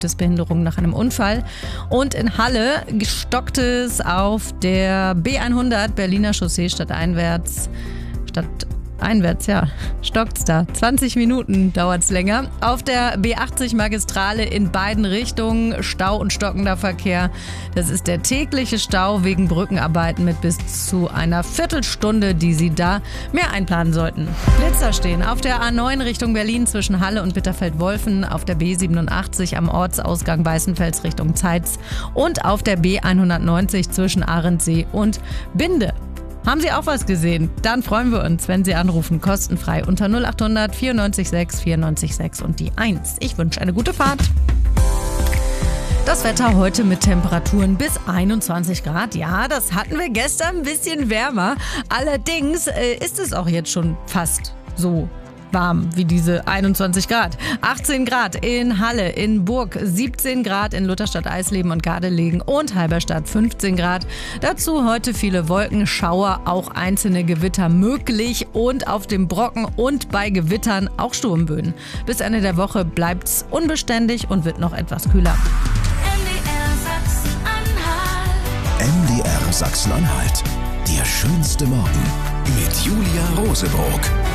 Behinderung nach einem Unfall. Und in Halle stockt es auf der B100 Berliner Chaussee stadteinwärts, stockt's da. 20 Minuten dauert's länger. Auf der B80 Magistrale in beiden Richtungen Stau und stockender Verkehr. Das ist der tägliche Stau wegen Brückenarbeiten mit bis zu einer Viertelstunde, die Sie da mehr einplanen sollten. Blitzer stehen auf der A9 Richtung Berlin zwischen Halle und Bitterfeld-Wolfen, auf der B87 am Ortsausgang Weißenfels Richtung Zeitz und auf der B190 zwischen Arendsee und Binde. Haben Sie auch was gesehen? Dann freuen wir uns, wenn Sie anrufen, kostenfrei unter 0800 94 6 94 6 und die 1. Ich wünsche eine gute Fahrt. Das Wetter heute mit Temperaturen bis 21 Grad. Ja, das hatten wir gestern ein bisschen wärmer. Allerdings ist es auch jetzt schon fast so warm wie diese 21 Grad. 18 Grad in Halle, in Burg, 17 Grad in Lutherstadt, Eisleben und Gardelegen und Halberstadt, 15 Grad. Dazu heute viele Wolken, Schauer, auch einzelne Gewitter möglich und auf dem Brocken und bei Gewittern auch Sturmböen. Bis Ende der Woche bleibt's unbeständig und wird noch etwas kühler. MDR Sachsen-Anhalt. Der schönste Morgen mit Julia Rosebrock.